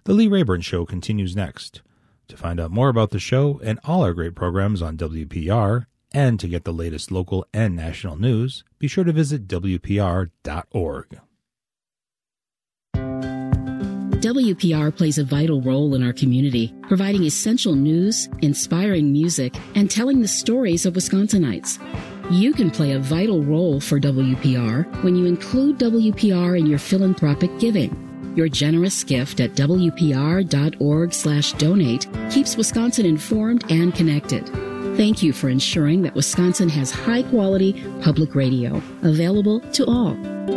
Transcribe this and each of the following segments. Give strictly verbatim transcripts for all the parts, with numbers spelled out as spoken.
The Lee Rayburn Show continues next. To find out more about the show and all our great programs on W P R, and to get the latest local and national news, be sure to visit W P R dot org. W P R plays a vital role in our community, providing essential news, inspiring music, and telling the stories of Wisconsinites. You can play a vital role for W P R when you include W P R in your philanthropic giving. Your generous gift at W P R dot org slash donate keeps Wisconsin informed and connected. Thank you for ensuring that Wisconsin has high-quality public radio available to all.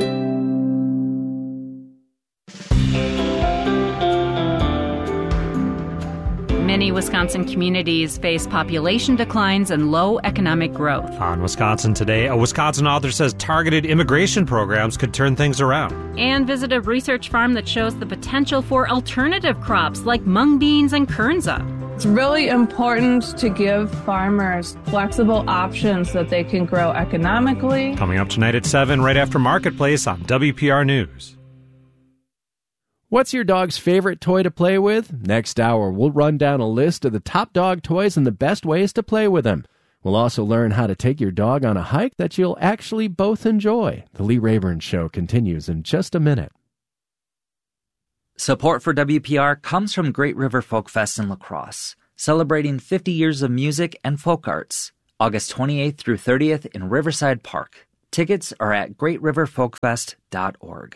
Many Wisconsin communities face population declines and low economic growth. On Wisconsin Today, a Wisconsin author says targeted immigration programs could turn things around. And visit a research farm that shows the potential for alternative crops like mung beans and kernza. It's really important to give farmers flexible options that they can grow economically. Coming up tonight at seven, right after Marketplace on W P R News. What's your dog's favorite toy to play with? Next hour, we'll run down a list of the top dog toys and the best ways to play with them. We'll also learn how to take your dog on a hike that you'll actually both enjoy. The Lee Rayburn Show continues in just a minute. Support for W P R comes from Great River Folk Fest in La Crosse, celebrating fifty years of music and folk arts, August twenty-eighth through thirtieth in Riverside Park. Tickets are at great river folk fest dot org.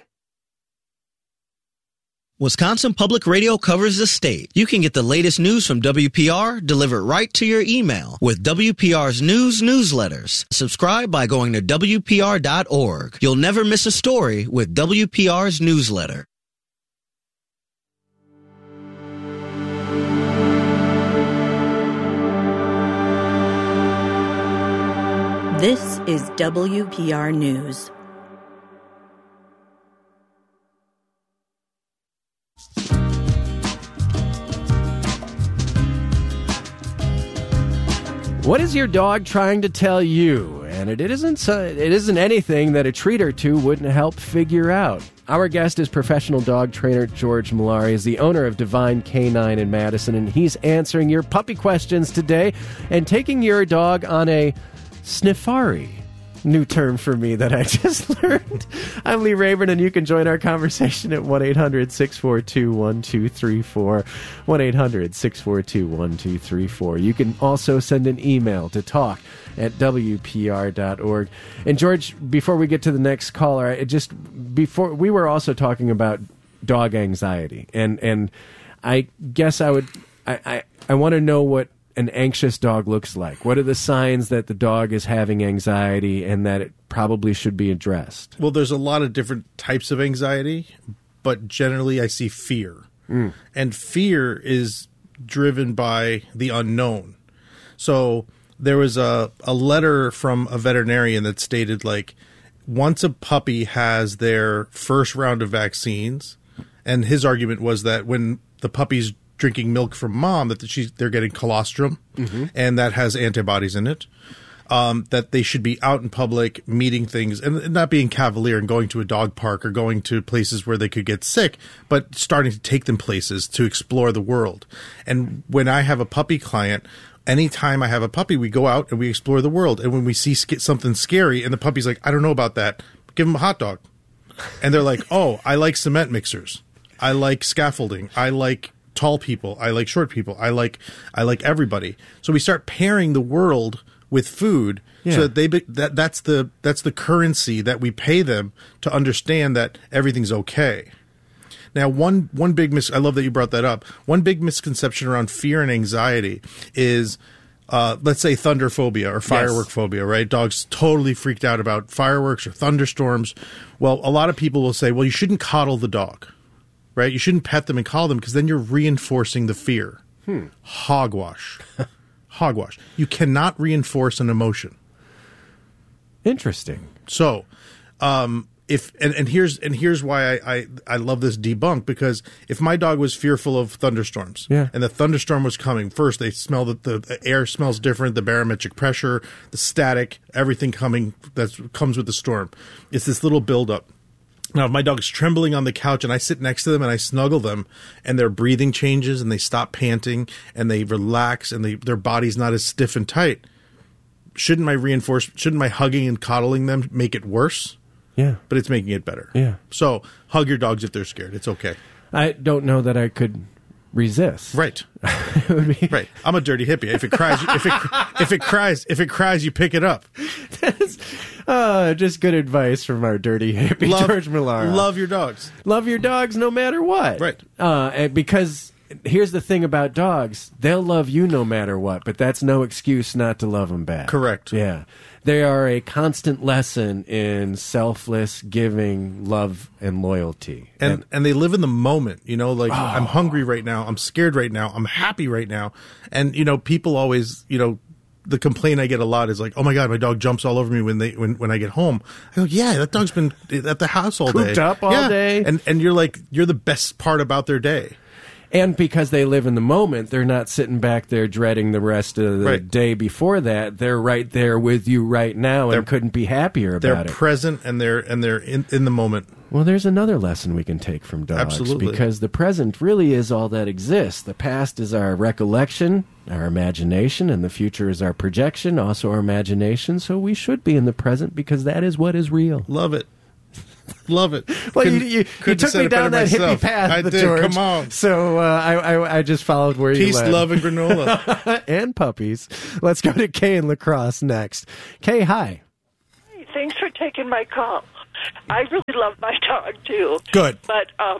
Wisconsin Public Radio covers the state. You can get the latest news from W P R delivered right to your email with W P R's news newsletters. Subscribe by going to W P R dot org. You'll never miss a story with W P R's newsletter. This is W P R News. What is your dog trying to tell you? And it isn't uh, it isn't anything that a treat or two wouldn't help figure out. Our guest is professional dog trainer George Malari, is the owner of Divine Canine in Madison, and he's answering your puppy questions today and taking your dog on a sniffari. New term for me that I just learned. I'm Lee Rayburn, and you can join our conversation at one eight hundred six four two one two three four, one eight hundred six four two one two three four. You can also send an email to talk at W P R dot org. And George, before we get to the next caller, I just before we were also talking about dog anxiety, and and I guess I would I I, I want to know what an anxious dog looks like. What are the signs that the dog is having anxiety and that it probably should be addressed? Well, there's a lot of different types of anxiety, but generally I see fear. Mm. And fear is driven by the unknown. So there was a, a letter from a veterinarian that stated, like, once a puppy has their first round of vaccines, and his argument was that when the puppy's drinking milk from mom, that she's, they're getting colostrum, mm-hmm. and that has antibodies in it, um, that they should be out in public, meeting things, and not being cavalier and going to a dog park or going to places where they could get sick, but starting to take them places to explore the world. And when I have a puppy client, anytime I have a puppy, we go out and we explore the world. And when we see sc- something scary and the puppy's like, I don't know about that, give them a hot dog. And they're like, oh, I like cement mixers. I like scaffolding. I like tall people. I like short people. I like I like everybody. So we start pairing the world with food, yeah. so that they be, that that's the that's the currency that we pay them to understand that everything's okay. Now, one one big mis I love that you brought that up. One big misconception around fear and anxiety is, uh, let's say, thunder phobia or firework yes. phobia, right? Dogs totally freaked out about fireworks or thunderstorms. Well, a lot of people will say, well, you shouldn't coddle the dog. Right? You shouldn't pet them and call them because then you're reinforcing the fear. Hmm. Hogwash. Hogwash. You cannot reinforce an emotion. Interesting. So, um, if and, and here's and here's why I, I, I love this debunk, because if my dog was fearful of thunderstorms, yeah. and the thunderstorm was coming, first they smell that the, the air smells different, the barometric pressure, the static, everything coming that comes with the storm. It's this little buildup. Now, if my dog's trembling on the couch and I sit next to them and I snuggle them and their breathing changes and they stop panting and they relax and they, their body's not as stiff and tight, shouldn't my reinforce, shouldn't my hugging and coddling them make it worse? Yeah. But it's making it better. Yeah. So hug your dogs if they're scared. It's okay. I don't know that I could resist. Right. It would be... Right. I'm a dirty hippie. If it cries, if it if it cries, if it cries, you pick it up. That's, uh, just good advice from our dirty hippie, Love, George Millar. Love your dogs. Love your dogs no matter what. Right. Uh, and because here's the thing about dogs. They'll love you no matter what, but that's no excuse not to love them back. Correct. Yeah. They are a constant lesson in selfless giving, love, and loyalty. And and, and they live in the moment, you know, like Oh. I'm hungry right now, I'm scared right now, I'm happy right now. And, you know, people always, you know, the complaint I get a lot is like, oh my God, my dog jumps all over me when they when, when I get home. I go, yeah, that dog's been at the house all day. Cooped up all Yeah. day. And and you're like, you're the best part about their day. And because they live in the moment, they're not sitting back there dreading the rest of the Right. day before that. They're right there with you right now They're- and couldn't be happier They're about it. present and they're and they're in, in the moment. Well, there's another lesson we can take from dogs. Absolutely. Because the present really is all that exists. The past is our recollection, our imagination, and the future is our projection, also our imagination. So we should be in the present because that is what is real. Love it. Love it. Well, you, Couldn't- you, you couldn't took have said me it better down that myself. hippie path, I the did. George. Come on. So uh, I, I I just followed where you Peace, led. love, and granola. And puppies. Let's go to Kay in La Crosse next. Kay, hi. Hey, thanks for taking my call. I really love my dog, too. Good. But um,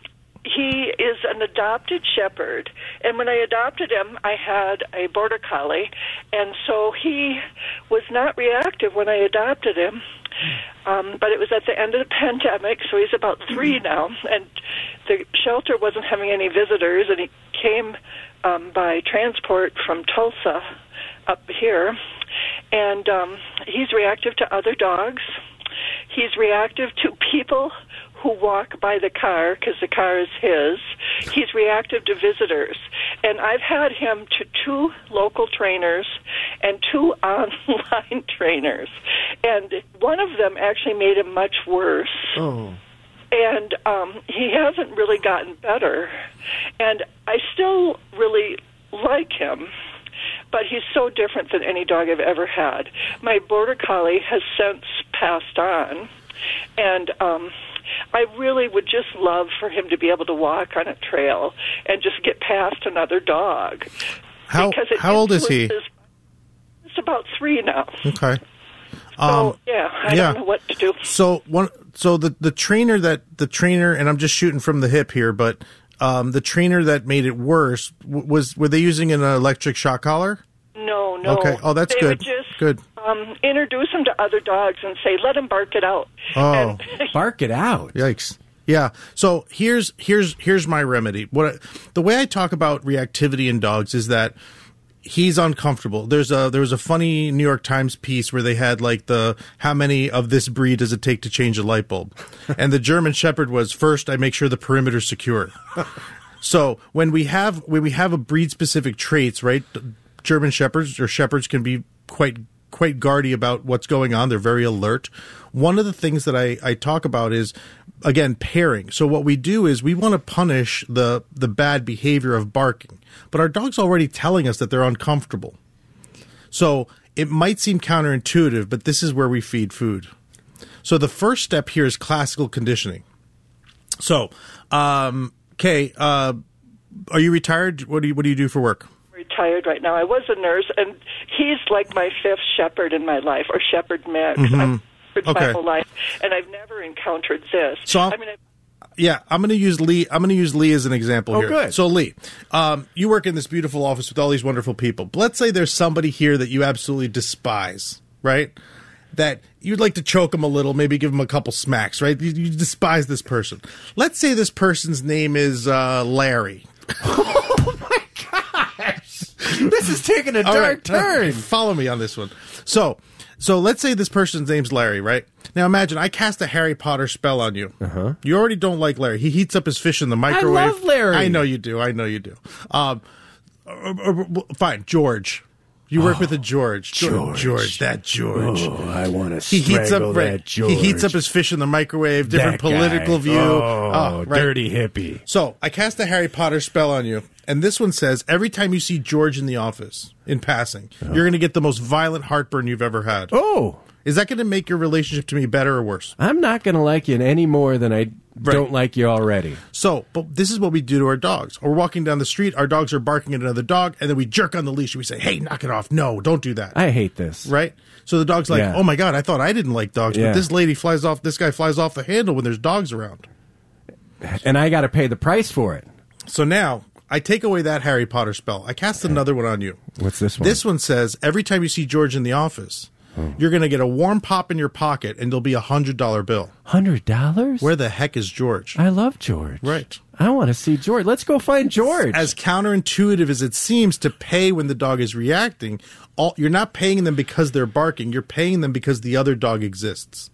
he is an adopted shepherd. And when I adopted him, I had a border collie. And so he was not reactive when I adopted him. Um, but it was at the end of the pandemic, so he's about three now. And the shelter wasn't having any visitors, and he came um, by transport from Tulsa up here. And um, he's reactive to other dogs. He's reactive to people who walk by the car because the car is his. He's reactive to visitors. And I've had him to two local trainers and two online trainers. And one of them actually made him much worse. Oh. And um, he hasn't really gotten better. And I still really like him. But he's so different than any dog I've ever had. My border collie has since passed on, and um, I really would just love for him to be able to walk on a trail and just get past another dog. How Because it how old is he? influences- It's about three now. Okay. So Um, yeah, I yeah. don't know what to do. So one, so the the trainer that the trainer, and I'm just shooting from the hip here, but um, the trainer that made it worse w- was were they using an electric shock collar? No, no. Okay. Oh, that's they good. Would just, Good. Um, introduce him to other dogs and say, "Let him bark it out." Oh, And- Bark it out. Yikes. Yeah. So here's here's here's my remedy. What I, the way I talk about reactivity in dogs is that he's uncomfortable. There's a there was a funny New York Times piece where they had like the how many of this breed does it take to change a light bulb, and the German Shepherd was first. I make sure the perimeter's secure. So when we have when we have a breed specific traits, right? German Shepherds or Shepherds can be quite quite guardy about what's going on. They're very alert. One of the things that I, I talk about is, again, pairing. So what we do is we want to punish the the bad behavior of barking, but our dog's already telling us that they're uncomfortable. So it might seem counterintuitive, but this is where we feed food. So the first step here is classical conditioning. So, um, Kay, uh, are you retired? What do you what do you do for work? Retired right now. I was a nurse, and he's like my fifth shepherd in my life, or shepherd mix. Mhm. I've shepherded Okay. my whole life, and I've never encountered this. So I'm- I mean, I, Yeah, I'm going to use Lee. I'm going to use Lee as an example Oh, here. good. So Lee, um, you work in this beautiful office with all these wonderful people. But let's say there's somebody here that you absolutely despise, right? That you'd like to choke them a little, maybe give them a couple smacks, right? You, you despise this person. Let's say this person's name is uh, Larry. This is taking a All dark right, turn. Follow me on this one. So, so let's say this person's name's Larry, right? Now imagine I cast a Harry Potter spell on you. Uh-huh. You already don't like Larry. He heats up his fish in the microwave. love Larry. I know you do. I know you do. Um, uh, uh, uh, fine, George. You work oh, with a George. George. George, that George. Oh, I want to he heats up, that right, George. He heats up his fish in the microwave, different that political guy. view. Oh, oh right. dirty hippie. So I cast a Harry Potter spell on you, and this one says, every time you see George in the office, in passing, oh. you're going to get the most violent heartburn you've ever had. Oh. Is that going to make your relationship to me better or worse? I'm not going to like you any more than I right. don't like you already. So, but this is what we do to our dogs. We're walking down the street, our dogs are barking at another dog, and then we jerk on the leash and we say, hey, knock it off. No, don't do that. I hate this. Right? So the dog's like, yeah. oh my God, I thought I didn't like dogs, yeah. but this lady flies off, this guy flies off the handle when there's dogs around. And I got to pay the price for it. So now, I take away that Harry Potter spell. I cast another one on you. What's this one? This one says, every time you see George in the office, oh. you're going to get a warm pop in your pocket, and there'll be a one hundred dollar bill. one hundred dollars? Where the heck is George? I love George. Right. I want to see George. Let's go find George. As counterintuitive as it seems to pay when the dog is reacting, all, you're not paying them because they're barking. You're paying them because the other dog exists.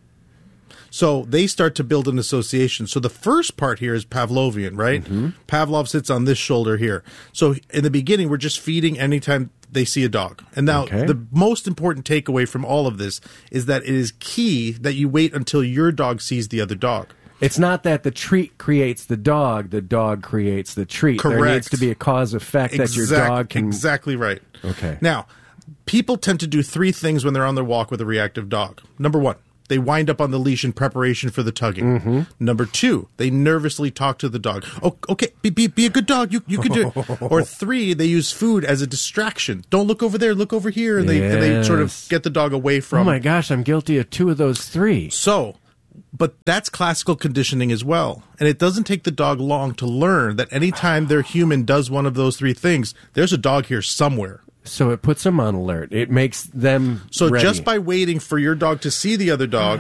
So they start to build an association. So the first part here is Pavlovian, right? Mm-hmm. Pavlov sits on this shoulder here. So in the beginning, we're just feeding anytime they see a dog. And now okay. the most important takeaway from all of this is that it is key that you wait until your dog sees the other dog. It's not that the treat creates the dog, the dog creates the treat. Correct. There needs to be a cause effect exact, that your dog can... Exactly right. Okay. Now, people tend to do three things when they're on their walk with a reactive dog. Number one, they wind up on the leash in preparation for the tugging. Mm-hmm. Number two, they nervously talk to the dog. Oh, okay, be, be, be a good dog. You you can do it. Or three, they use food as a distraction. Don't look over there. Look over here. And they, yes. and they sort of get the dog away from. Oh, my gosh. I'm guilty of two of those three. So, but that's classical conditioning as well. And it doesn't take the dog long to learn that anytime their human does one of those three things, there's a dog here somewhere. So it puts them on alert. It makes them So ready. Just by waiting for your dog to see the other dog,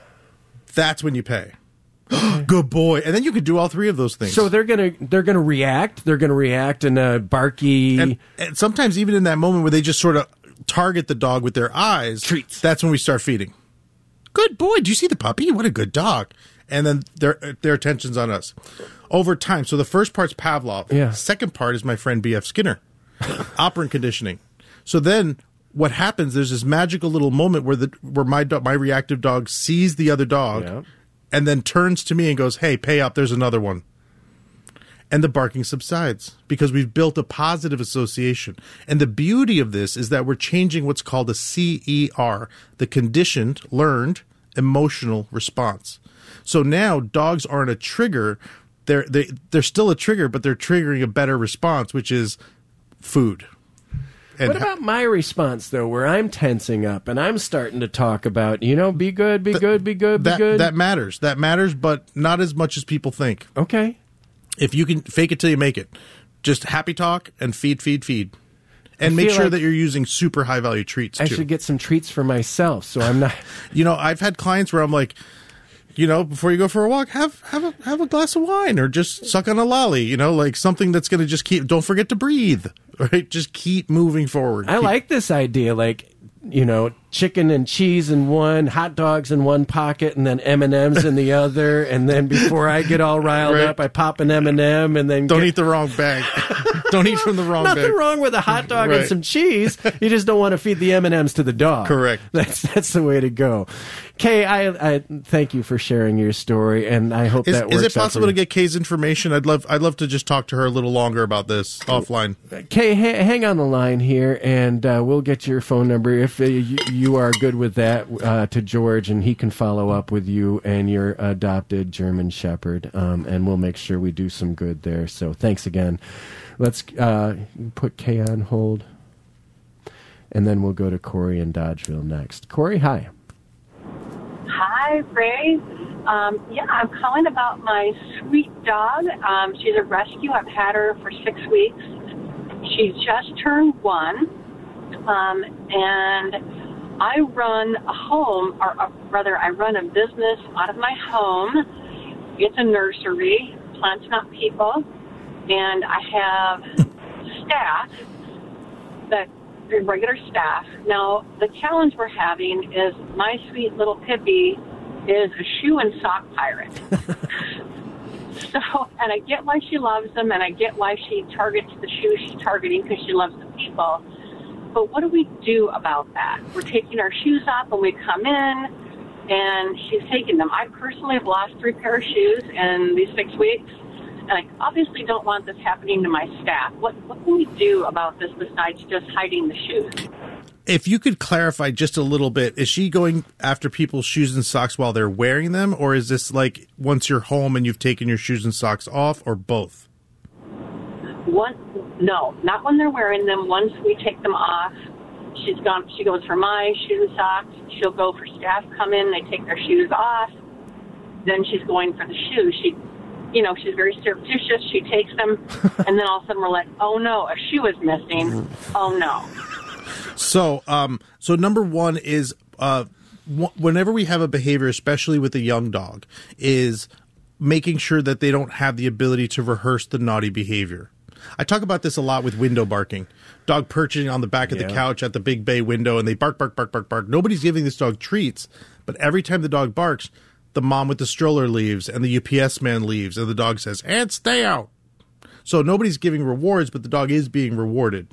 that's when you pay. Good boy. And then you can do all three of those things. So they're gonna they're gonna react. They're gonna react in a barky. And, and sometimes even in that moment where they just sort of target the dog with their eyes, treats. That's when we start feeding. Good boy. Do you see the puppy? What a good dog. And then their their attention's on us over time. So the first part's Pavlov. Yeah. Second part is my friend B F Skinner. Operant conditioning. So then what happens, there's this magical little moment where the where my do- my reactive dog sees the other dog yeah. and then turns to me and goes, hey, pay up, there's another one. And the barking subsides because we've built a positive association. And the beauty of this is that we're changing what's called a C E R, the conditioned, learned, emotional response. So now dogs aren't a trigger. They're, they, they're still a trigger, but they're triggering a better response, which is food. And what about my response, though, where I'm tensing up and I'm starting to talk about, you know, be good, be th- good, be good, be that, good? That matters. That matters, but not as much as people think. Okay. If you can fake it till you make it. Just happy talk and feed, feed, feed. And make sure like that you're using super high-value treats, I too. should get some treats for myself, so I'm not... You know, I've had clients where I'm like, you know, before you go for a walk, have have a have a glass of wine or just suck on a lolly, you know, like something that's going to just keep, don't forget to breathe, right? Just keep moving forward. I keep, like this idea, like, you know, chicken and cheese in one, hot dogs in one pocket, and then M and M's in the other, and then before I get all riled right. up, I pop an M and M, and then... Don't get... eat the wrong bag. Don't eat from the wrong Nothing bag. Nothing wrong with a hot dog right. and some cheese. You just don't want to feed the M and M's to the dog. Correct. That's that's the way to go. Kay, I, I thank you for sharing your story, and I hope is, that works. Is it possible to get Kay's information? I'd love I'd love to just talk to her a little longer about this offline. Kay, ha- hang on the line here, and uh, we'll get your phone number if uh, you, you are good with that uh, to George, and he can follow up with you and your adopted German Shepherd, um, and we'll make sure we do some good there. So thanks again. Let's uh, put Kay on hold, and then we'll go to Corey in Dodgeville next. Corey, hi. Hi, Ray. Um, yeah, I'm calling about my sweet dog. Um, she's a rescue. I've had her for six weeks. She's just turned one, um, and I run a home, or uh, rather, I run a business out of my home. It's a nursery, plants, not people. And I have staff, that regular staff. Now, the challenge we're having is my sweet little Pippi is a shoe and sock pirate. So, and I get why she loves them, and I get why she targets the shoe she's targeting because she loves the people. But what do we do about that? We're taking our shoes off when we come in, and she's taking them. I personally have lost three pair of shoes in these six weeks, and I obviously don't want this happening to my staff. What, what can we do about this besides just hiding the shoes? If you could clarify just a little bit, is she going after people's shoes and socks while they're wearing them, or is this like once you're home and you've taken your shoes and socks off, or both? One, no, not when they're wearing them. Once we take them off, she's gone. She goes for my shoes and socks. She'll go for staff come in. They take their shoes off. Then she's going for the shoes. She, you know, she's very surreptitious. She takes them, and then all of a sudden we're like, oh no, a shoe is missing. Oh no. So, um, so number one is uh, w- whenever we have a behavior, especially with a young dog, is making sure that they don't have the ability to rehearse the naughty behavior. I talk about this a lot with window barking. Dog perching on the back of Yeah. the couch at the big bay window, and they bark, bark, bark, bark, bark. Nobody's giving this dog treats, but every time the dog barks, the mom with the stroller leaves, and the U P S man leaves, and the dog says, and stay out. So nobody's giving rewards, but the dog is being rewarded.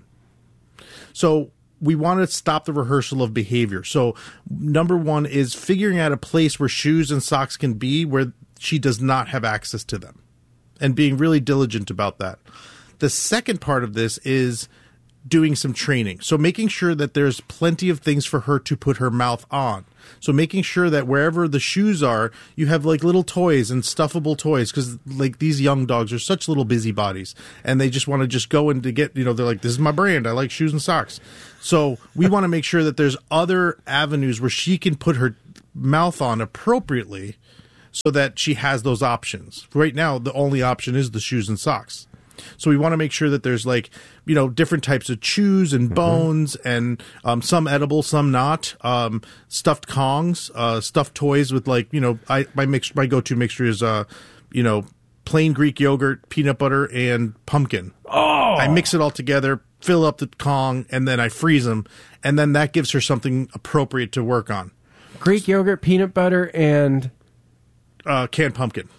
So we want to stop the rehearsal of behavior. So number one is figuring out a place where shoes and socks can be where she does not have access to them, and being really diligent about that. The second part of this is doing some training. So making sure that there's plenty of things for her to put her mouth on. So making sure that wherever the shoes are, you have like little toys and stuffable toys, because like these young dogs are such little busybodies, and they just want to just go and to get, you know, they're like, this is my brand. I like shoes and socks. So we want to make sure that there's other avenues where she can put her mouth on appropriately so that she has those options. Right now, the only option is the shoes and socks. So we want to make sure that there's like, you know, different types of chews and bones, mm-hmm. and um, some edible, some not. Um, stuffed Kongs, uh, stuffed toys with like, you know, I my mix my go-to mixture is, uh, you know, plain Greek yogurt, peanut butter, and pumpkin. Oh! I mix it all together, fill up the Kong, and then I freeze them, and then that gives her something appropriate to work on. Greek yogurt, peanut butter, and uh, canned pumpkin.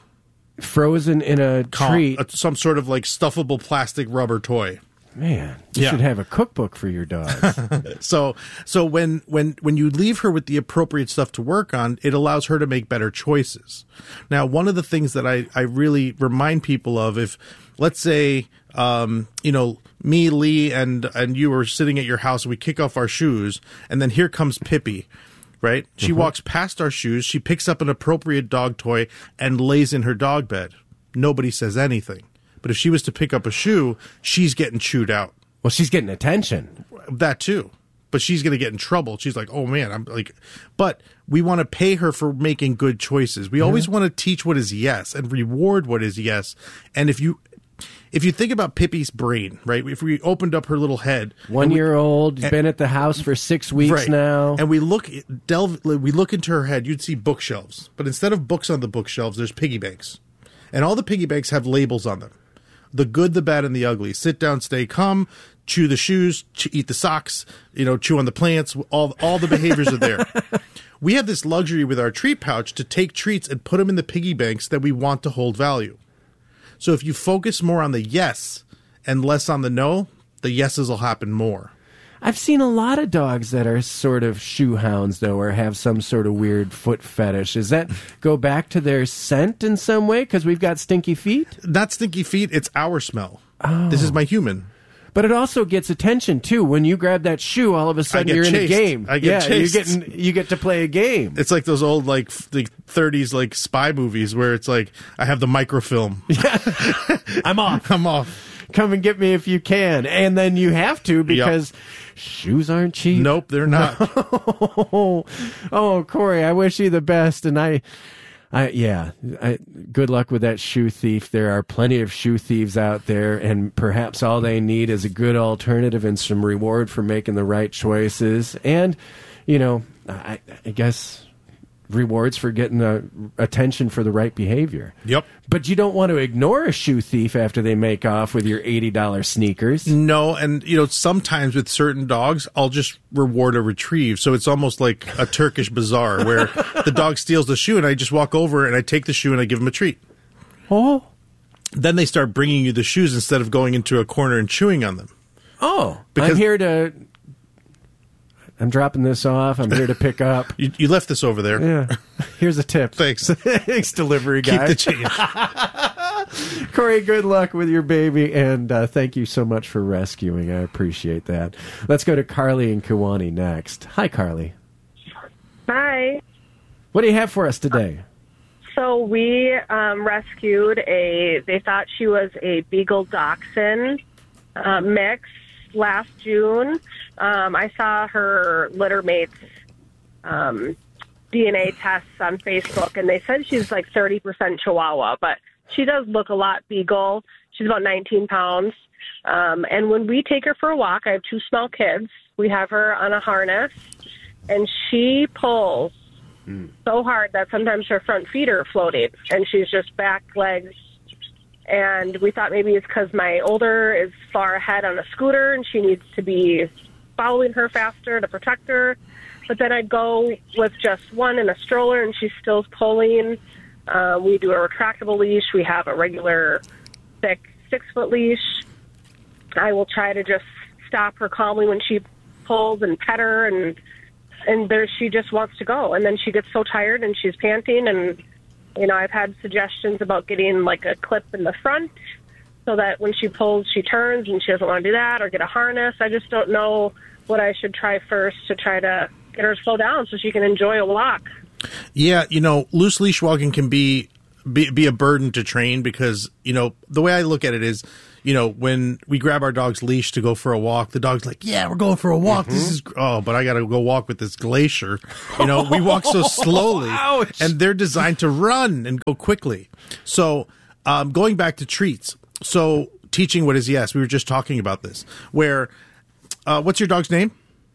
Frozen in a Con- treat. uh, some sort of like stuffable plastic rubber toy. Man, you Yeah. should have a cookbook for your dogs. So, so when when when you leave her with the appropriate stuff to work on, it allows her to make better choices. Now, one of the things that I I really remind people of, if let's say, um, you know, me, Lee, and and you were sitting at your house, and we kick off our shoes, and then here comes Pippi. Right? She Mm-hmm. walks past our shoes, she picks up an appropriate dog toy and lays in her dog bed. Nobody says anything. But if she was to pick up a shoe, she's getting chewed out. Well, she's getting attention. That too. But she's going to get in trouble. She's like, oh man, I'm like, but we want to pay her for making good choices. We Mm-hmm. always want to teach what is yes and reward what is yes. And if you, if you think about Pippi's brain, right? If we opened up her little head, One we, year old, and- been at the house for six weeks right. now. And we look delve we look into her head, you'd see bookshelves. But instead of books on the bookshelves, there's piggy banks. And all the piggy banks have labels on them. The good, the bad, and the ugly. Sit down, stay calm, chew the shoes, ch- eat the socks, you know, chew on the plants. All all the behaviors are there. We have this luxury with our treat pouch to take treats and put them in the piggy banks that we want to hold value. So if you focus more on the yes and less on the no, the yeses will happen more. I've seen a lot of dogs that are sort of shoe hounds, though, or have some sort of weird foot fetish. Does that go back to their scent in some way? Because we've got stinky feet? Not stinky feet, it's our smell. Oh. This is my human. But it also gets attention, too. When you grab that shoe, all of a sudden get you're in chased. a game. I get yeah, chased. You're getting, you get to play a game. It's like those old like f- the thirties like spy movies where it's like I have the microfilm. I'm off. I'm off. Come and get me if you can. And then you have to because shoes aren't cheap. Nope, they're not. oh, oh, Corey, I wish you the best. And I, I yeah, I, good luck with that shoe thief. There are plenty of shoe thieves out there, and perhaps all they need is a good alternative and some reward for making the right choices. And, you know, I, I guess rewards for getting uh, attention for the right behavior. Yep. But you don't want to ignore a shoe thief after they make off with your eighty dollars sneakers. No, and you know, sometimes with certain dogs, I'll just reward a retrieve. So it's almost like a Turkish bazaar where the dog steals the shoe and I just walk over and I take the shoe and I give him a treat. Oh. Then they start bringing you the shoes instead of going into a corner and chewing on them. Oh, Because- I'm here to I'm dropping this off. I'm here to pick up. You, you left this over there. Yeah. Here's a tip. Thanks. Thanks, delivery guy. Keep the change. Corey, good luck with your baby, and uh, thank you so much for rescuing. I appreciate that. Let's go to Carly and Kewanee next. Hi, Carly. Hi. What do you have for us today? So we um, rescued a, they thought she was a Beagle Dachshund uh, mix last June. Um, I saw her litter mate's um, D N A tests on Facebook, and they said she's like thirty percent Chihuahua, but she does look a lot Beagle. She's about nineteen pounds. Um, and when we take her for a walk, I have two small kids. We have her on a harness, and she pulls mm. so hard that sometimes her front feet are floating, and she's just back legs. And we thought maybe it's because my older is far ahead on a scooter, and she needs to be following her faster to protect her. But then I'd go with just one in a stroller, and she's still pulling. Uh, we do a retractable leash. We have a regular thick six-foot leash. I will try to just stop her calmly when she pulls and pet her, and and there she just wants to go. And then she gets so tired, and she's panting. And, you know, I've had suggestions about getting, like, a clip in the front so that when she pulls, she turns, and she doesn't want to do that, or get a harness. I just don't know what I should try first to try to get her to slow down so she can enjoy a walk. Yeah, you know, loose leash walking can be, be be a burden to train because, you know, the way I look at it is, you know, when we grab our dog's leash to go for a walk, the dog's like, yeah, we're going for a walk. Mm-hmm. This is, oh, but I got to go walk with this Glacier. You know, we walk so slowly and they're designed to run and go quickly. So um, going back to treats. So teaching what is yes, we were just talking about this, where, uh, what's your dog's name?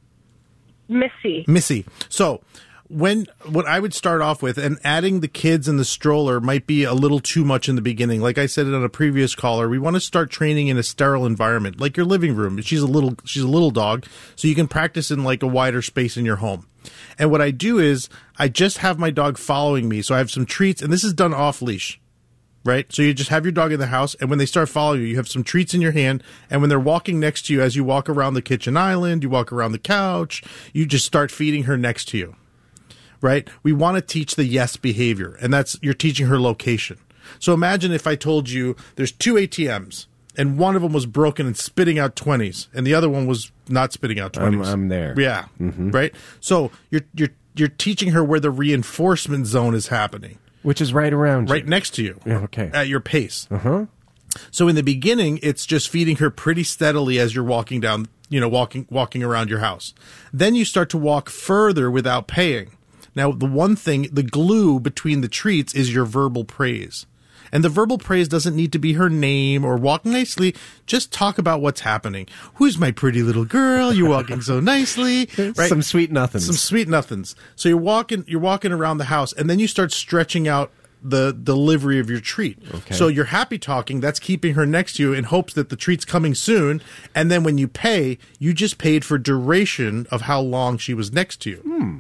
Missy. Missy. So when what I would start off with, and adding the kids in the stroller might be a little too much in the beginning. Like I said on a previous caller, we want to start training in a sterile environment, like your living room. She's a little she's a little dog, so you can practice in like a wider space in your home. And what I do is I just have my dog following me. So I have some treats, and this is done off leash. Right? So you just have your dog in the house, and when they start following you, you have some treats in your hand, and when they're walking next to you, as you walk around the kitchen island, you walk around the couch, you just start feeding her next to you. Right? We want to teach the yes behavior, and that's, you're teaching her location. So imagine if I told you there's two A T Ms, and one of them was broken and spitting out twenties, and the other one was not spitting out twenties. I'm, I'm there. Yeah. Mm-hmm. Right? So you're, you're, you're teaching her where the reinforcement zone is happening. Which is right around you. Right next to you. Yeah, okay. At your pace. Uh-huh. So in the beginning, it's just feeding her pretty steadily as you're walking down, you know, walking walking around your house. Then you start to walk further without paying. Now, the one thing, the glue between the treats is your verbal praise. And the verbal praise doesn't need to be her name or walk nicely. Just talk about what's happening. Who's my pretty little girl? You're walking so nicely. Right? Some sweet nothings. Some sweet nothings. So you're walking, you're walking around the house, and then you start stretching out the delivery of your treat. Okay. So you're happy talking. That's keeping her next to you in hopes that the treat's coming soon. And then when you pay, you just paid for duration of how long she was next to you. Hmm.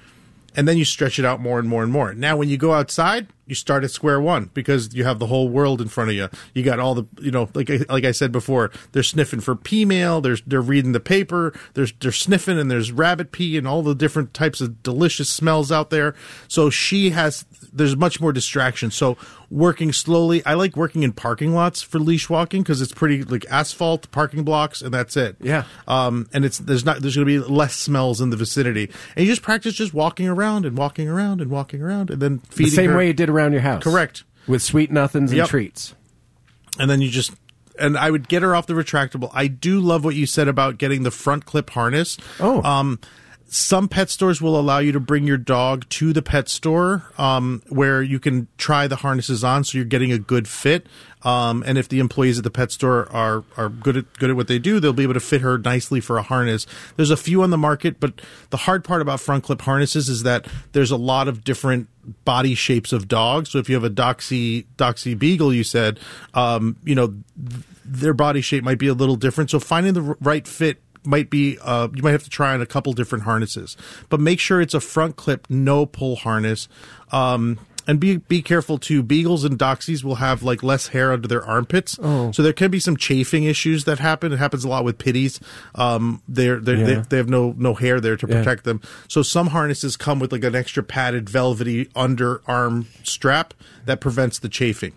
And then you stretch it out more and more and more. Now, when you go outside, you start at square one because you have the whole world in front of you. You got all the, you know, like like I said before, they're sniffing for pee mail. There's they're reading the paper. There's they're sniffing, and there's rabbit pee and all the different types of delicious smells out there. So she has. There's much more distraction. So working slowly. I like working in parking lots for leash walking because it's pretty like asphalt parking blocks, and that's it. Yeah. Um. And it's there's not there's going to be less smells in the vicinity, and you just practice just walking around and walking around and walking around, and then feeding the same her. way you did around your house. Correct. With sweet nothings and Yep. treats. And then you just, and I would get her off the retractable. I do love what you said about getting the front clip harness. Oh. Um, some pet stores will allow you to bring your dog to the pet store um, where you can try the harnesses on so you're getting a good fit. Um, and if the employees at the pet store are, are good at good at what they do, they'll be able to fit her nicely for a harness. There's a few on the market, but the hard part about front clip harnesses is that there's a lot of different body shapes of dogs. So if you have a Doxy Doxy Beagle, you said, um, you know, th- their body shape might be a little different. So finding the r- right fit might be, uh, you might have to try on a couple different harnesses, but make sure it's a front clip, no pull harness. Um, And be be careful too. Beagles and Dachshunds will have like less hair under their armpits, oh. so there can be some chafing issues that happen. It happens a lot with pitties. Um, they're, they're, yeah. they they have no no hair there to protect yeah. them. So some harnesses come with like an extra padded, velvety underarm strap that prevents the chafing.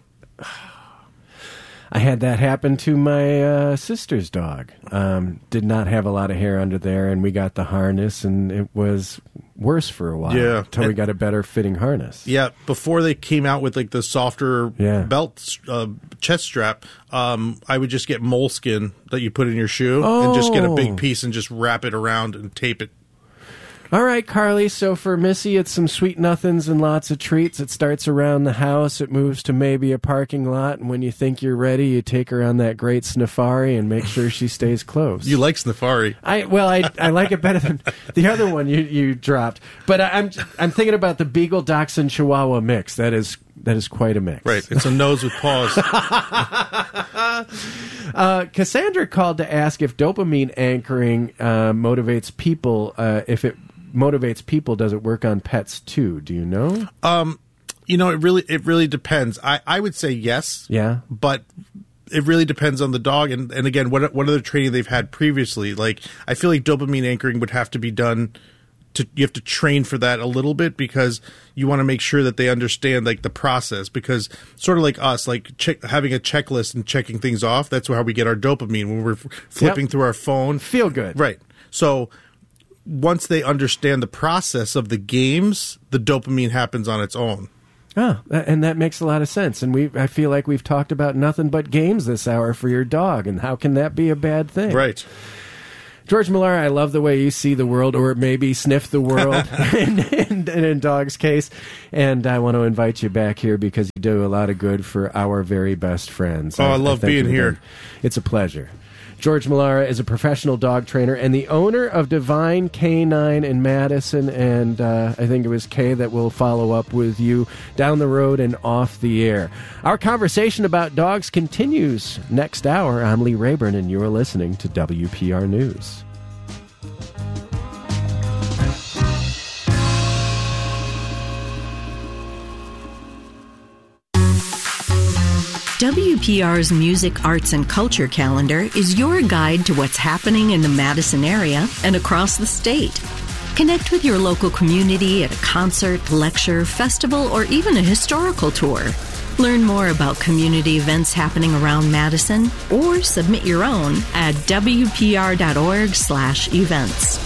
I had that happen to my uh, sister's dog. Um, did not have a lot of hair under there, and we got the harness, and it was worse for a while. Yeah, until we got a better fitting harness. Yeah, before they came out with like the softer yeah. belt uh, chest strap, um, I would just get moleskin that you put in your shoe oh. and just get a big piece and just wrap it around and tape it. All right, Carly, so for Missy, it's some sweet nothings and lots of treats. It starts around the house. It moves to maybe a parking lot. And when you think you're ready, you take her on that great Sniffari and make sure she stays close. You like Sniffari. I Well, I I like it better than the other one you, you dropped. But I, I'm I'm thinking about the Beagle Dachshund Chihuahua mix. That is that is quite a mix. Right. It's a nose with paws. uh, Cassandra called to ask if dopamine anchoring uh, motivates people, uh, if it motivates people, does it work on pets too? Do you know? Um, you know, it really it really depends. I, I would say yes. Yeah. But it really depends on the dog, and, and again, what what other training they've had previously. Like, I feel like dopamine anchoring would have to be done. To, you have to train for that a little bit because you want to make sure that they understand like the process, because sort of like us, like check, having a checklist and checking things off. That's how we get our dopamine when we're flipping yep. through our phone. Feel good. Right. So once they understand the process of the games, the dopamine happens on its own. Oh, and that makes a lot of sense. And we, I feel like we've talked about nothing but games this hour for your dog, and how can that be a bad thing? Right. George Millar, I love the way you see the world, or maybe sniff the world in, in, in Dog's case. And I want to invite you back here because you do a lot of good for our very best friends. Oh, I, I love I being here. Them. It's a pleasure. George Millar is a professional dog trainer and the owner of Divine Canine in Madison, and uh, I think it was Kay that will follow up with you down the road and off the air. Our conversation about dogs continues next hour. I'm Lee Rayburn, and you're listening to W P R News. W P R's Music, Arts, and Culture calendar is your guide to what's happening in the Madison area and across the state. Connect with your local community at a concert, lecture, festival, or even a historical tour. Learn more about community events happening around Madison or submit your own at W P R dot org slash events.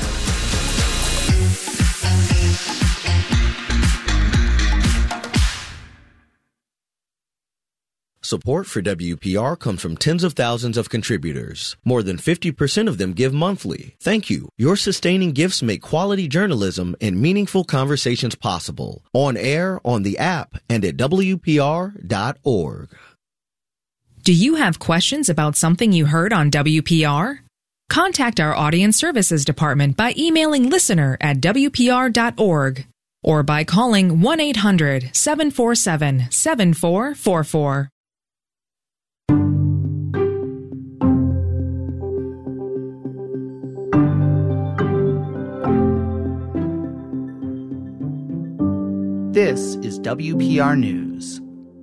Support for W P R comes from tens of thousands of contributors. More than fifty percent of them give monthly. Thank you. Your sustaining gifts make quality journalism and meaningful conversations possible. On air, on the app, and at W P R dot org. Do you have questions about something you heard on W P R? Contact our Audience Services Department by emailing listener at W P R dot org or by calling one eight hundred seven four seven seven four four four. This is W P R News.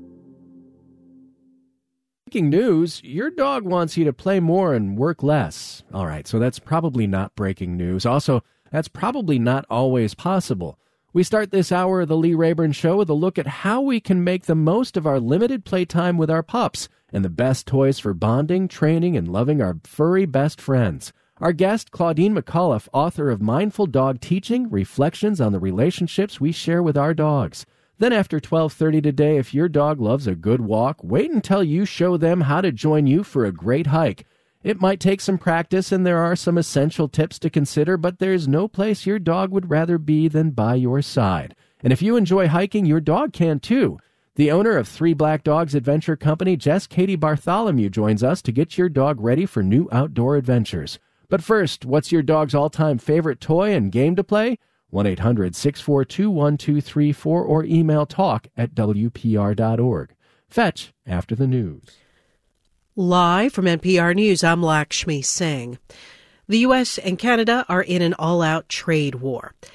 Breaking news, your dog wants you to play more and work less. All right, so that's probably not breaking news. Also, that's probably not always possible. We start this hour of the Lee Rayburn Show with a look at how we can make the most of our limited playtime with our pups and the best toys for bonding, training, and loving our furry best friends. Our guest, Claudine McAuliffe, author of Mindful Dog Teaching, Reflections on the Relationships We Share with Our Dogs. Then after twelve thirty today, if your dog loves a good walk, wait until you show them how to join you for a great hike. It might take some practice, and there are some essential tips to consider, but there's no place your dog would rather be than by your side. And if you enjoy hiking, your dog can too. The owner of Three Black Dogs Adventure Company, Jess Katie Bartholomew, joins us to get your dog ready for new outdoor adventures. But first, what's your dog's all-time favorite toy and game to play? one eight hundred six four two one two three four or email talk at W P R dot org. Fetch after the news. Live from N P R News, I'm Lakshmi Singh. The U S and Canada are in an all-out trade war.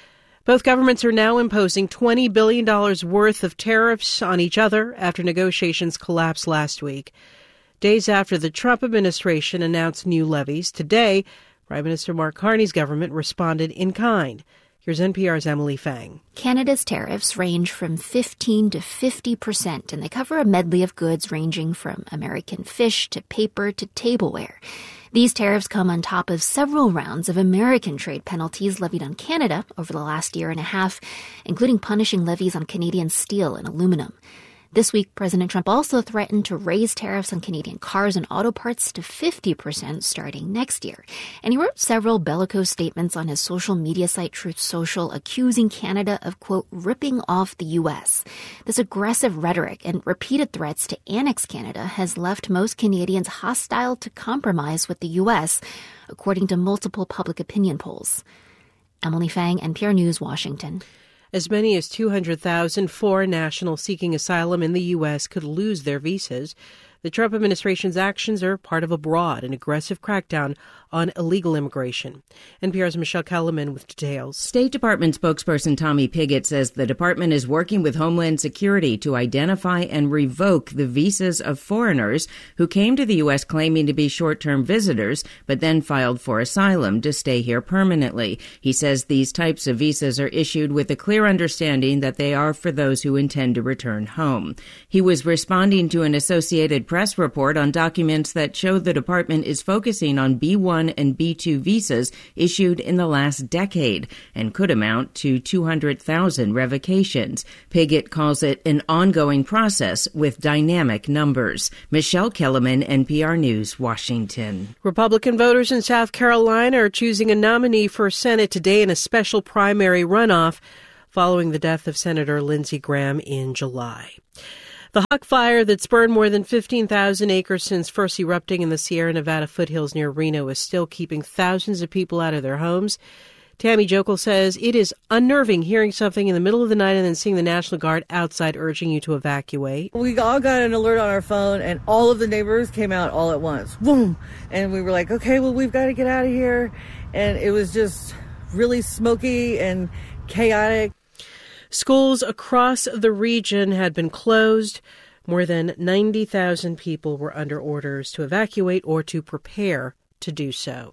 Both governments are now imposing twenty billion dollars worth of tariffs on each other after negotiations collapsed last week. Days after the Trump administration announced new levies, today, Prime Minister Mark Carney's government responded in kind. Here's N P R's Emily Fang. Canada's tariffs range from fifteen to fifty percent, and they cover a medley of goods ranging from American fish to paper to tableware. These tariffs come on top of several rounds of American trade penalties levied on Canada over the last year and a half, including punishing levies on Canadian steel and aluminum. This week, President Trump also threatened to raise tariffs on Canadian cars and auto parts to fifty percent starting next year. And he wrote several bellicose statements on his social media site Truth Social, accusing Canada of, quote, ripping off the U S. This aggressive rhetoric and repeated threats to annex Canada has left most Canadians hostile to compromise with the U S, according to multiple public opinion polls. Emily Fang, N P R News, Washington. As many as two hundred thousand foreign nationals seeking asylum in the U S could lose their visas. The Trump administration's actions are part of a broad and aggressive crackdown on illegal immigration. N P R's Michelle Kellerman with details. State Department spokesperson Tommy Pigott says the department is working with Homeland Security to identify and revoke the visas of foreigners who came to the U S claiming to be short-term visitors, but then filed for asylum to stay here permanently. He says these types of visas are issued with a clear understanding that they are for those who intend to return home. He was responding to an Associated Press report on documents that show the department is focusing on B one and B two visas issued in the last decade and could amount to two hundred thousand revocations. Pigott calls it an ongoing process with dynamic numbers. Michelle Kellerman, N P R News, Washington. Republican voters in South Carolina are choosing a nominee for Senate today in a special primary runoff following the death of Senator Lindsey Graham in July. The Huck fire that's burned more than fifteen thousand acres since first erupting in the Sierra Nevada foothills near Reno is still keeping thousands of people out of their homes. Tammy Jokel says it is unnerving hearing something in the middle of the night and then seeing the National Guard outside urging you to evacuate. We all got an alert on our phone and all of the neighbors came out all at once. Boom! And we were like, okay, well, we've got to get out of here. And it was just really smoky and chaotic. Schools across the region had been closed. More than ninety thousand people were under orders to evacuate or to prepare to do so.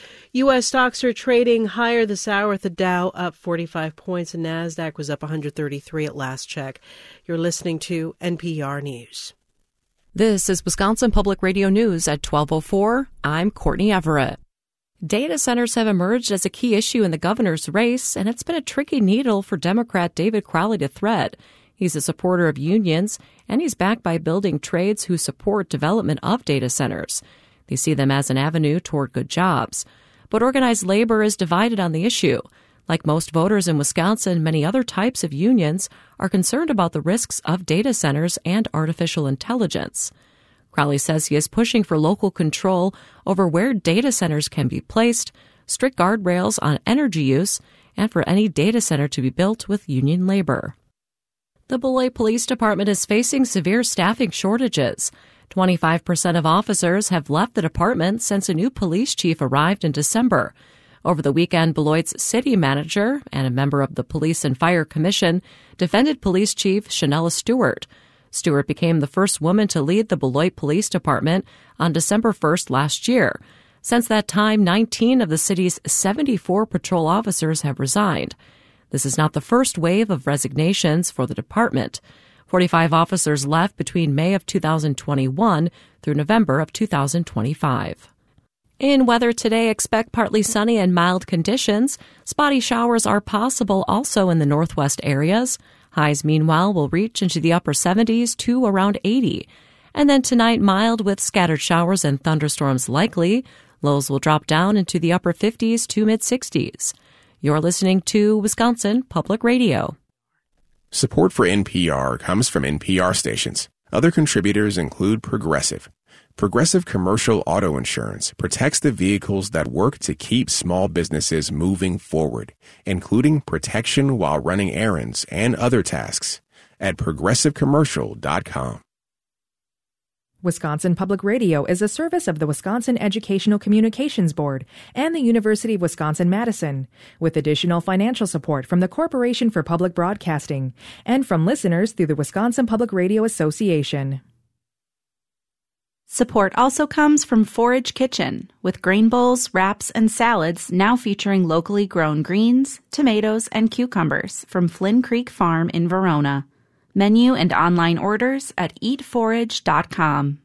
U S stocks are trading higher this hour, with the Dow up forty-five points and NASDAQ was up one hundred thirty-three at last check. You're listening to N P R News. This is Wisconsin Public Radio News at twelve oh four. I'm Courtney Everett. Data centers have emerged as a key issue in the governor's race, and it's been a tricky needle for Democrat David Crowley to thread. He's a supporter of unions, and he's backed by building trades who support development of data centers. They see them as an avenue toward good jobs. But organized labor is divided on the issue. Like most voters in Wisconsin, many other types of unions are concerned about the risks of data centers and artificial intelligence. Crowley says he is pushing for local control over where data centers can be placed, strict guardrails on energy use, and for any data center to be built with union labor. The Beloit Police Department is facing severe staffing shortages. twenty-five percent of officers have left the department since a new police chief arrived in December. Over the weekend, Beloit's city manager and a member of the Police and Fire Commission defended Police Chief Shanella Stewart. Stewart became the first woman to lead the Beloit Police Department on December first last year. Since that time, nineteen of the city's seventy-four patrol officers have resigned. This is not the first wave of resignations for the department. forty-five officers left between May of two thousand twenty-one through November of two thousand twenty-five. In weather today, expect partly sunny and mild conditions. Spotty showers are possible also in the northwest areas. Highs, meanwhile, will reach into the upper seventies to around eighty. And then tonight, mild with scattered showers and thunderstorms likely. Lows will drop down into the upper fifties to mid-sixties. You're listening to Wisconsin Public Radio. Support for N P R comes from N P R stations. Other contributors include Progressive. Progressive Commercial Auto Insurance protects the vehicles that work to keep small businesses moving forward, including protection while running errands and other tasks, at progressive commercial dot com. Wisconsin Public Radio is a service of the Wisconsin Educational Communications Board and the University of Wisconsin-Madison, with additional financial support from the Corporation for Public Broadcasting and from listeners through the Wisconsin Public Radio Association. Support also comes from Forage Kitchen, with grain bowls, wraps, and salads now featuring locally grown greens, tomatoes, and cucumbers from Flynn Creek Farm in Verona. Menu and online orders at eat forage dot com.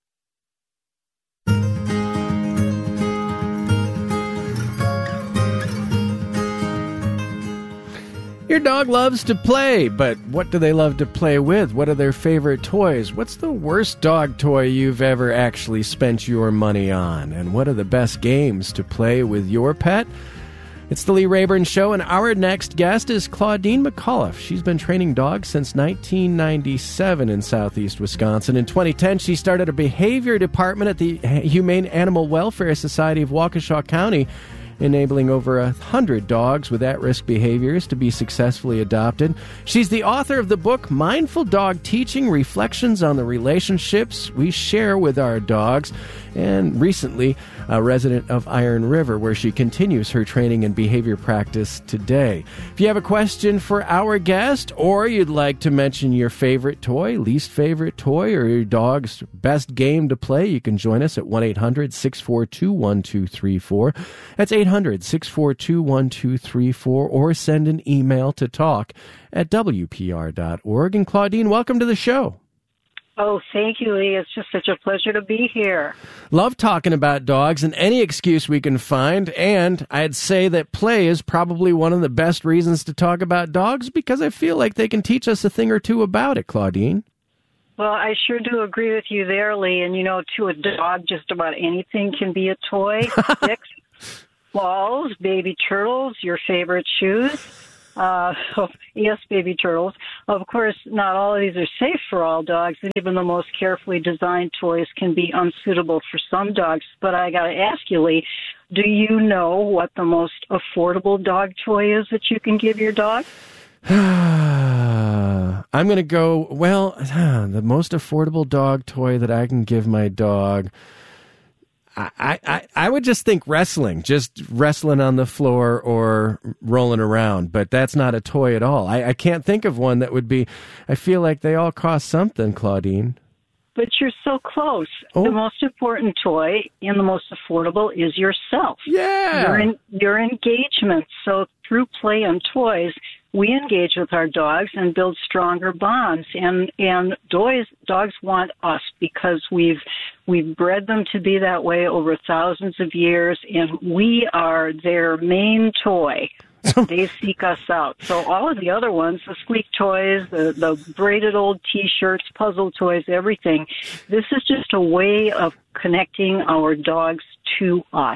Your dog loves to play, but what do they love to play with? What are their favorite toys? What's the worst dog toy you've ever actually spent your money on? And what are the best games to play with your pet? It's the Lee Rayburn Show, and our next guest is Claudine McAuliffe. She's been training dogs since nineteen ninety-seven in southeast Wisconsin. In twenty ten, she started a behavior department at the Humane Animal Welfare Society of Waukesha County, enabling over a hundred dogs with at-risk behaviors to be successfully adopted. She's the author of the book Mindful Dog Teaching: Reflections on the Relationships We Share with Our Dogs, and recently a resident of Iron River, where she continues her training and behavior practice today. If you have a question for our guest, or you'd like to mention your favorite toy, least favorite toy, or your dog's best game to play, you can join us at one eight hundred six four two one two three four. That's eight hundred six four two one two three four, or send an email to talk at W P R dot org. And Claudine, welcome to the show. Oh, thank you, Lee. It's just such a pleasure to be here. Love talking about dogs and any excuse we can find, and I'd say that play is probably one of the best reasons to talk about dogs, because I feel like they can teach us a thing or two about it, Claudine. Well, I sure do agree with you there, Lee. And, you know, to a dog, just about anything can be a toy. Sticks, balls, baby turtles, your favorite shoes. Uh, oh, yes, baby turtles. Of course, not all of these are safe for all dogs, and even the most carefully designed toys can be unsuitable for some dogs. But I got to ask you, Lee, do you know what the most affordable dog toy is that you can give your dog? I'm going to go, well, the most affordable dog toy that I can give my dog, I, I, I would just think wrestling, just wrestling on the floor or rolling around, but that's not a toy at all. I, I can't think of one that would be, I feel like they all cost something, Claudine. But you're so close. Oh. The most important toy and the most affordable is yourself. Yeah. Your, in, your engagement. So through play and toys, we engage with our dogs and build stronger bonds. And and dogs dogs want us because we've we've bred them to be that way over thousands of years, and we are their main toy. They seek us out. So all of the other ones, the squeak toys, the, the braided old T-shirts, puzzle toys, everything, this is just a way of connecting our dogs to us.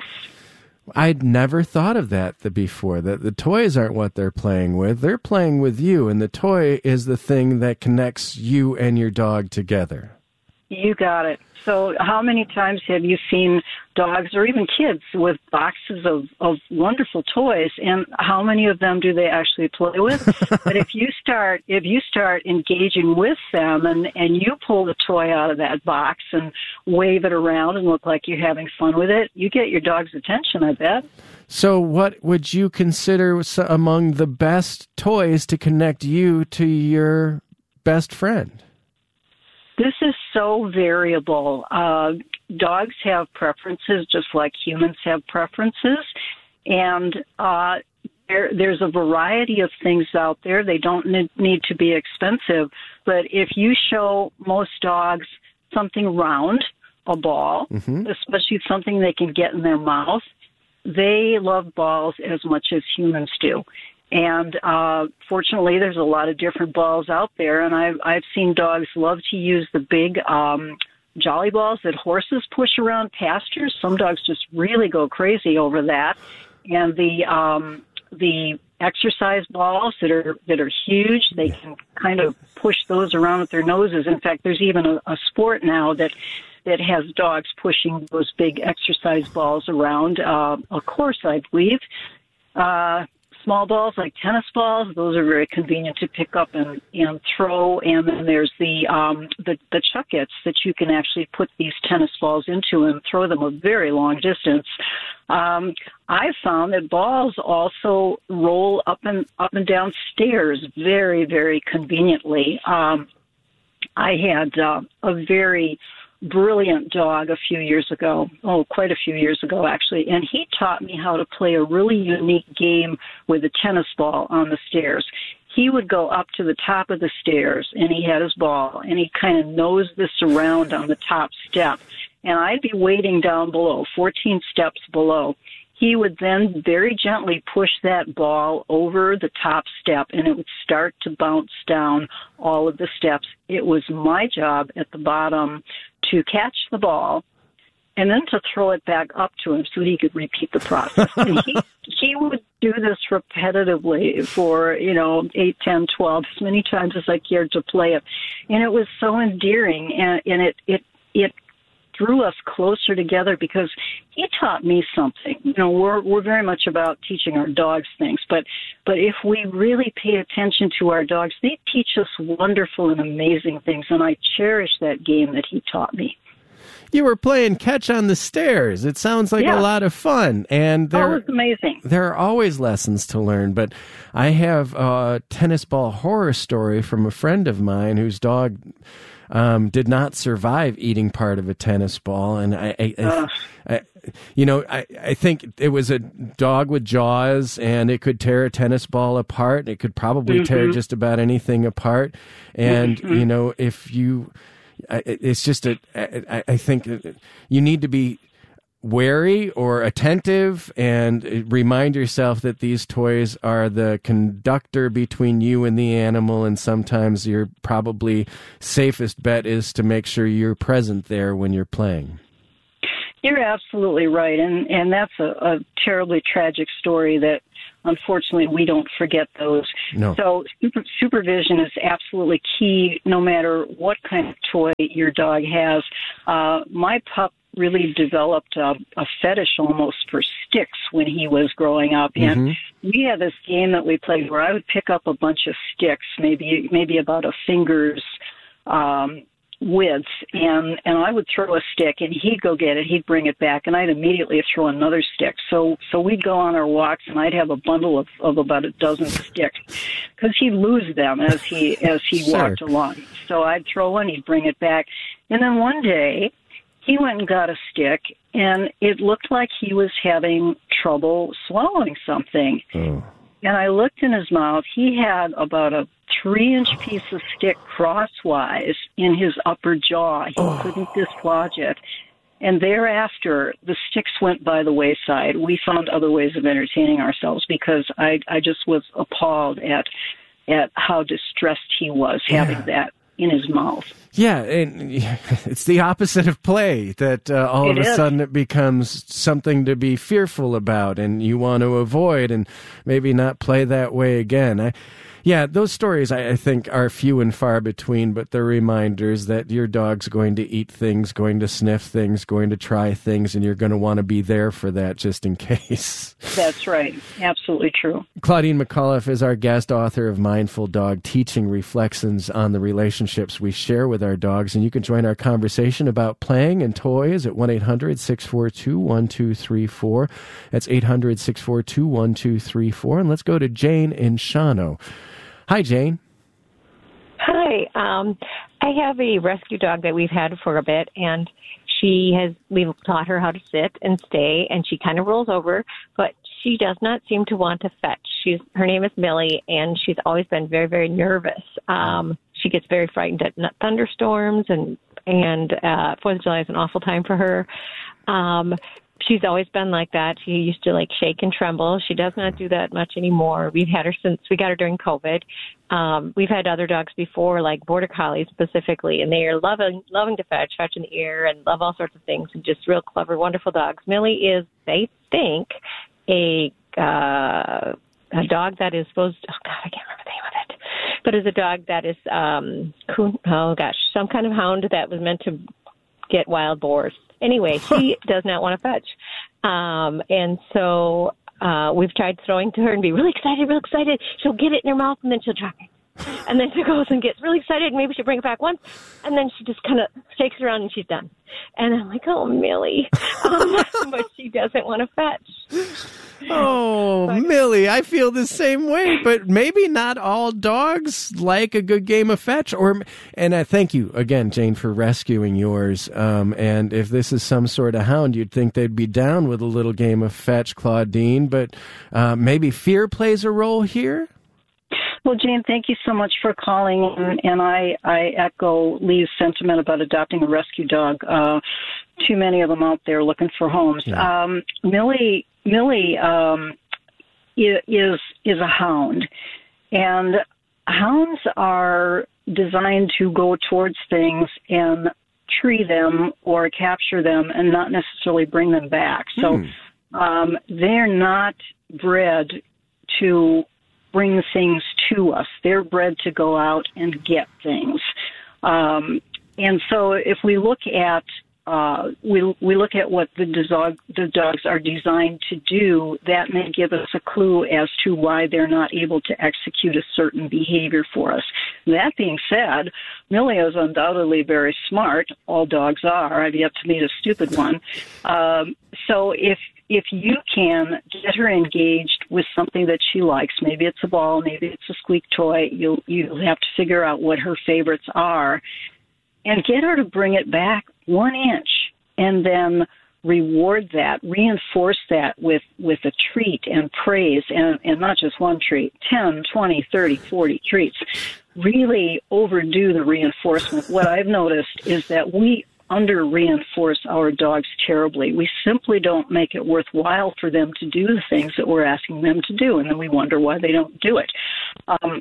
I'd never thought of that the before, that the toys aren't what they're playing with. They're playing with you, and the toy is the thing that connects you and your dog together. You got it. So how many times have you seen dogs or even kids with boxes of, of wonderful toys, and how many of them do they actually play with? But if you start if you start engaging with them and, and you pull the toy out of that box and wave it around and look like you're having fun with it, you get your dog's attention, I bet. So what would you consider among the best toys to connect you to your best friend? This is so variable. Uh, dogs have preferences just like humans have preferences. And uh, there, there's a variety of things out there. They don't need to be expensive. But if you show most dogs something round, a ball, mm-hmm. especially something they can get in their mouth, they love balls as much as humans do. And uh, fortunately, there's a lot of different balls out there, and I've, I've seen dogs love to use the big um, jolly balls that horses push around pastures. Some dogs just really go crazy over that. And the um, the exercise balls that are that are huge, they can kind of push those around with their noses. In fact, there's even a, a sport now that that has dogs pushing those big exercise balls around uh, a course, I believe. Uh, small balls like tennis balls. Those are very convenient to pick up and, and throw. And then there's the, um, the the chuckets that you can actually put these tennis balls into and throw them a very long distance. Um, I found that balls also roll up and up and down stairs very, very conveniently. Um, I had uh, a very brilliant dog a few years ago, oh, quite a few years ago, actually, and he taught me how to play a really unique game with a tennis ball on the stairs. He would go up to the top of the stairs, and he had his ball, and he kind of nosed this around on the top step, and I'd be waiting down below, fourteen steps below. He would then very gently push that ball over the top step, and it would start to bounce down all of the steps. It was my job at the bottom to catch the ball and then to throw it back up to him so that he could repeat the process. And he, he would do this repetitively for, you know, eight, ten, twelve, as many times as I cared to play it. And it was so endearing, and, and it, it, it drew us closer together because he taught me something. You know, we're we're very much about teaching our dogs things, but but if we really pay attention to our dogs, they teach us wonderful and amazing things, and I cherish that game that he taught me. You were playing catch on the stairs. It sounds like yeah. a lot of fun. And there, oh, it was amazing. There are always lessons to learn, but I have a tennis ball horror story from a friend of mine whose dog Um, did not survive eating part of a tennis ball, and I, I, I, I you know, I, I think it was a dog with jaws, and it could tear a tennis ball apart. It could probably mm-hmm. tear just about anything apart, and mm-hmm. you know, if you, I, it's just a, I, I think you need to be wary or attentive and remind yourself that these toys are the conductor between you and the animal, and sometimes your probably safest bet is to make sure you're present there when you're playing. You're absolutely right, and, and that's a, a terribly tragic story that unfortunately we don't forget those. No. So super, supervision is absolutely key no matter what kind of toy your dog has. Uh, my pup really developed a, a fetish almost for sticks when he was growing up. And mm-hmm. we had this game that we played where I would pick up a bunch of sticks, maybe maybe about a finger's um, width, and, and I would throw a stick, and he'd go get it, he'd bring it back, and I'd immediately throw another stick. So so we'd go on our walks, and I'd have a bundle of, of about a dozen sticks, because he'd lose them as he, as he sure. walked along. So I'd throw one, he'd bring it back. And then one day, he went and got a stick, and it looked like he was having trouble swallowing something. Oh. And I looked in his mouth. He had about a three-inch piece of stick crosswise in his upper jaw. He oh. couldn't dislodge it. And thereafter, the sticks went by the wayside. We found other ways of entertaining ourselves because I, I just was appalled at at how distressed he was having yeah. that in his mouth. Yeah, and it's the opposite of play, that uh, all it of a is. sudden it becomes something to be fearful about and you want to avoid and maybe not play that way again. I, yeah, those stories I, I think are few and far between, but they're reminders that your dog's going to eat things, going to sniff things, going to try things, and you're going to want to be there for that just in case. That's right. Absolutely true. Claudine McAuliffe is our guest, author of Mindful Dog, Teaching Reflections on the Relationships We Share with Our Dogs. And you can join our conversation about playing and toys at one eight hundred six four two one two three four. That's eight hundred six four two one two three four. And let's go to Jane in Shawano. Hi, Jane. Hi. Um, I have a rescue dog that we've had for a bit, and she has, we've taught her how to sit and stay, and she kind of rolls over, but she does not seem to want to fetch. She's, her name is Millie, and she's always been very, very nervous. Um, she gets very frightened at thunderstorms, and, and uh, Fourth of July is an awful time for her. Um, She's always been like that. She used to like shake and tremble. She does not do that much anymore. We've had her since we got her during COVID. Um, we've had other dogs before, like Border Collies specifically, and they are loving, loving to fetch, fetch in the ear, and love all sorts of things, and just real clever, wonderful dogs. Millie is, they think, a uh, a dog that is supposed. Oh God, I can't remember the name of it, but is a dog that is, um, oh gosh, some kind of hound that was meant to get wild boars. Anyway, she does not want to fetch. Um, and so uh, we've tried throwing to her and be really excited, really excited. She'll get it in her mouth and then she'll drop it. And then she goes and gets really excited, and maybe she'll bring it back once, and then she just kind of shakes around and she's done. And I'm like, oh, Millie. Um, but she doesn't want to fetch. Oh, but, Millie, I feel the same way, but maybe not all dogs like a good game of fetch. Or, and I thank you again, Jane, for rescuing yours. Um, and if this is some sort of hound, you'd think they'd be down with a little game of fetch, Claudine. But uh, maybe fear plays a role here? Well, Jane, thank you so much for calling, and, and I, I echo Lee's sentiment about adopting a rescue dog. Uh, too many of them out there looking for homes. Yeah. Um, Millie, Millie um, is is a hound, and hounds are designed to go towards things and tree them or capture them, and not necessarily bring them back. So mm. um, they're not bred to bring things to us. They're bred to go out and get things. Um, and so if we look at uh, we we look at what the dog the dogs are designed to do, that may give us a clue as to why they're not able to execute a certain behavior for us. That being said, Millie is undoubtedly very smart. All dogs are. I've yet to meet a stupid one. Um, so if If you can get her engaged with something that she likes, maybe it's a ball, maybe it's a squeak toy, you'll, you'll have to figure out what her favorites are, and get her to bring it back one inch, and then reward that, reinforce that with, with a treat and praise, and, and not just one treat, ten, twenty, thirty, forty treats. Really overdo the reinforcement. What I've noticed is that we under-reinforce our dogs terribly. We simply don't make it worthwhile for them to do the things that we're asking them to do, and then we wonder why they don't do it. Um,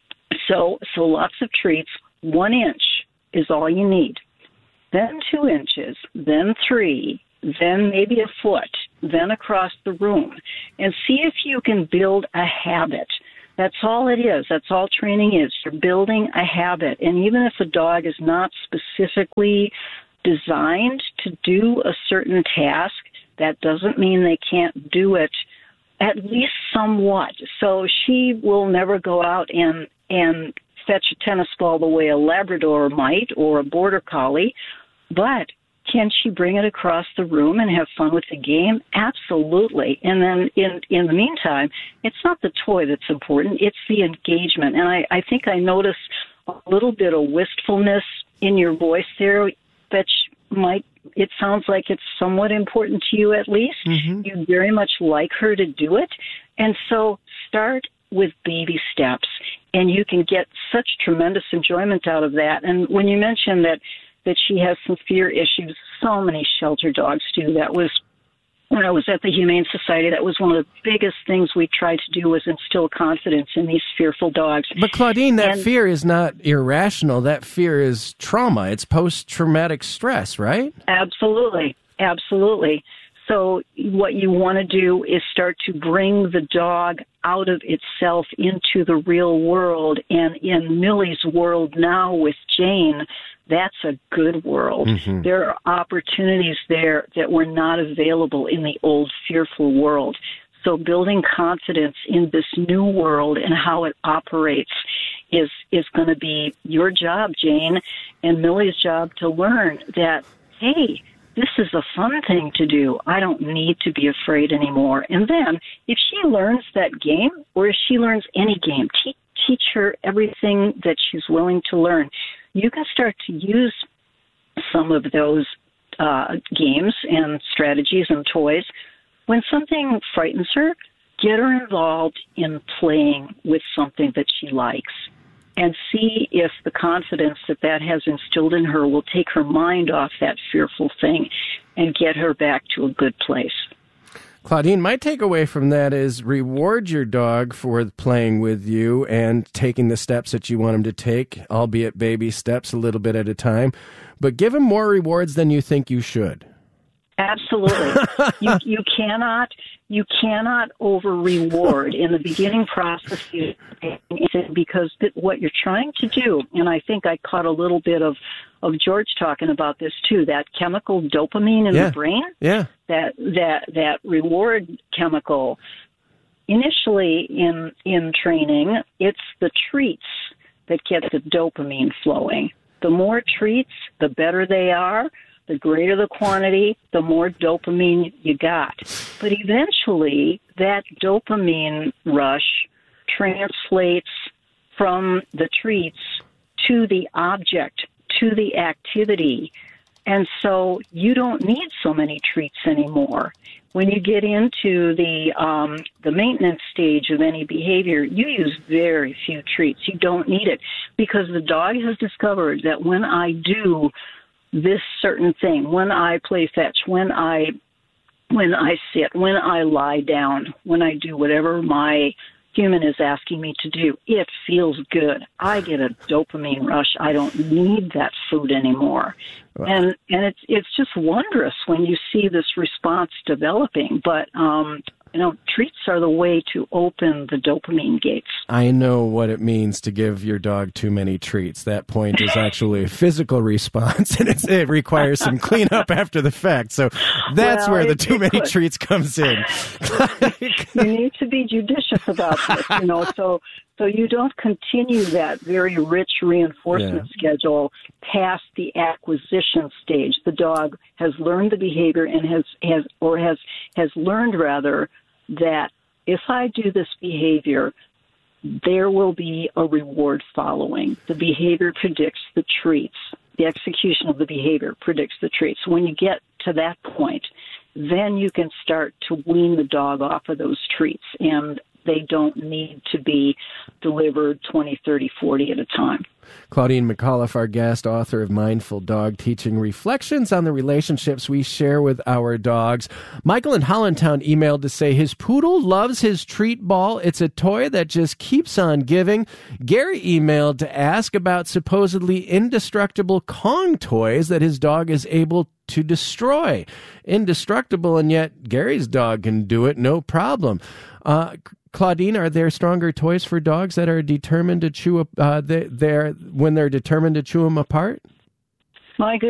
so, so lots of treats. One inch is all you need. Then two inches, then three, then maybe a foot, then across the room. And see if you can build a habit. That's all it is. That's all training is. You're building a habit. And even if a dog is not specifically designed to do a certain task, that doesn't mean they can't do it at least somewhat. So she will never go out and and fetch a tennis ball the way a Labrador might or a Border Collie, but can she bring it across the room and have fun with the game? Absolutely. And then in in the meantime, it's not the toy that's important, it's the engagement. And I, I think I noticed a little bit of wistfulness in your voice there, that might, it sounds like it's somewhat important to you at least. Mm-hmm. You very much like her to do it. And so start with baby steps, and you can get such tremendous enjoyment out of that. And when you mentioned that, that she has some fear issues, so many shelter dogs do. That was, when I was at the Humane Society, that was one of the biggest things we tried to do, was instill confidence in these fearful dogs. But Claudine, that and, fear is not irrational. That fear is trauma. It's post-traumatic stress, right? Absolutely. Absolutely. So what you want to do is start to bring the dog out of itself into the real world. And in Millie's world now with Jane, that's a good world. Mm-hmm. There are opportunities there that were not available in the old fearful world. So building confidence in this new world and how it operates is is going to be your job, Jane, and Millie's job to learn that, hey, this is a fun thing to do. I don't need to be afraid anymore. And then if she learns that game, or if she learns any game, teach, teach her everything that she's willing to learn. You can start to use some of those uh, games and strategies and toys. When something frightens her, get her involved in playing with something that she likes, and see if the confidence that that has instilled in her will take her mind off that fearful thing and get her back to a good place. Claudine, my takeaway from that is reward your dog for playing with you and taking the steps that you want him to take, albeit baby steps, a little bit at a time, but give him more rewards than you think you should. Absolutely. you you cannot you cannot over reward in the beginning process, because what you're trying to do, and I think I caught a little bit of, of George talking about this too, that chemical dopamine in yeah. the brain, yeah, that that that reward chemical initially in in training, it's the treats that get the dopamine flowing. The more treats, the better they are. The greater the quantity, the more dopamine you got. But eventually, that dopamine rush translates from the treats to the object, to the activity. And so you don't need so many treats anymore. When you get into the um, the maintenance stage of any behavior, you use very few treats. You don't need it because the dog has discovered that when I do this certain thing, when I play fetch, when I when I sit, when I lie down, when I do whatever my human is asking me to do, it feels good. I get a dopamine rush. I don't need that food anymore. Wow. And and it's it's just wondrous when you see this response developing. But um, you know, treats are the way to open the dopamine gates. I know what it means to give your dog too many treats. That point is actually a physical response, and it's, it requires some cleanup after the fact. So that's well, where the it, too it many could. treats comes in. You need to be judicious about this, you know, so so you don't continue that very rich reinforcement Yeah. schedule past the acquisition stage. The dog has learned the behavior and has, has or has has learned rather that if I do this behavior, there will be a reward following. The behavior predicts the treats. The execution of the behavior predicts the treats. So when you get to that point, then you can start to wean the dog off of those treats, and they don't need to be delivered twenty, thirty, forty at a time. Claudine McAuliffe, our guest, author of Mindful Dog Teaching, reflections on the relationships we share with our dogs. Michael in Hollandtown emailed to say his poodle loves his treat ball. It's a toy that just keeps on giving. Gary emailed to ask about supposedly indestructible Kong toys that his dog is able to destroy. Indestructible, and yet Gary's dog can do it, no problem. Uh, Claudine, are there stronger toys for dogs that are determined to chew up, uh, they, they're, when they're determined to chew them apart? My goodness.